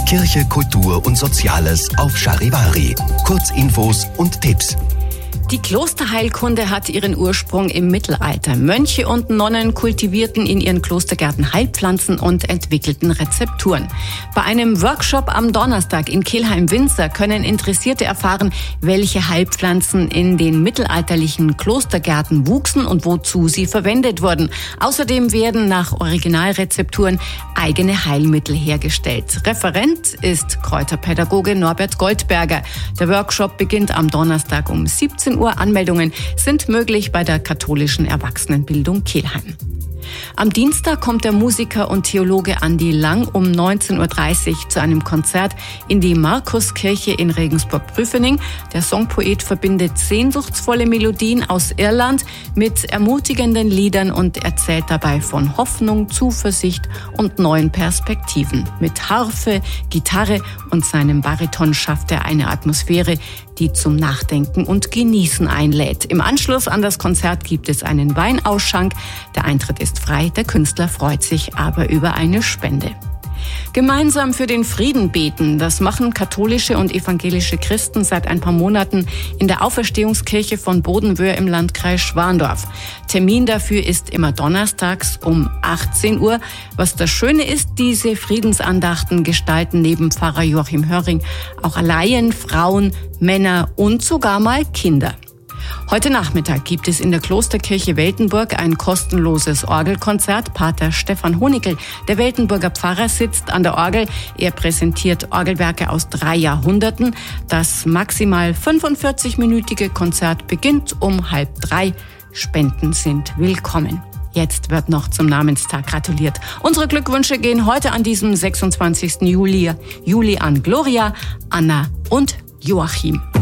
Kirche, Kultur und Soziales auf Charivari. Kurzinfos und Tipps. Die Klosterheilkunde hat ihren Ursprung im Mittelalter. Mönche und Nonnen kultivierten in ihren Klostergärten Heilpflanzen und entwickelten Rezepturen. Bei einem Workshop am Donnerstag in Kelheim-Winzer können Interessierte erfahren, welche Heilpflanzen in den mittelalterlichen Klostergärten wuchsen und wozu sie verwendet wurden. Außerdem werden nach Originalrezepturen eigene Heilmittel hergestellt. Referent ist Kräuterpädagoge Norbert Goldberger. Der Workshop beginnt am Donnerstag um 17 Uhr. Anmeldungen sind möglich bei der katholischen Erwachsenenbildung Kelheim. Am Dienstag kommt der Musiker und Theologe Andi Lang um 19.30 Uhr zu einem Konzert in die Markuskirche in Regensburg-Prüfening. Der Songpoet verbindet sehnsuchtsvolle Melodien aus Irland mit ermutigenden Liedern und erzählt dabei von Hoffnung, Zuversicht und neuen Perspektiven. Mit Harfe, Gitarre und seinem Bariton schafft er eine Atmosphäre, die zum Nachdenken und Genießen einlädt. Im Anschluss an das Konzert gibt es einen Weinausschank. Der Eintritt ist frei, der Künstler freut sich aber über eine Spende. Gemeinsam für den Frieden beten, das machen katholische und evangelische Christen seit ein paar Monaten in der Auferstehungskirche von Bodenwöhr im Landkreis Schwandorf. Termin dafür ist immer donnerstags um 18 Uhr. Was das Schöne ist, diese Friedensandachten gestalten neben Pfarrer Joachim Höring auch Laien, Frauen, Männer und sogar mal Kinder. Heute Nachmittag gibt es in der Klosterkirche Weltenburg ein kostenloses Orgelkonzert. Pater Stefan Honigl, der Weltenburger Pfarrer, sitzt an der Orgel. Er präsentiert Orgelwerke aus 3 Jahrhunderten. Das maximal 45-minütige Konzert beginnt um 2:30. Spenden sind willkommen. Jetzt wird noch zum Namenstag gratuliert. Unsere Glückwünsche gehen heute an diesem 26. Juli an Gloria, Anna und Joachim.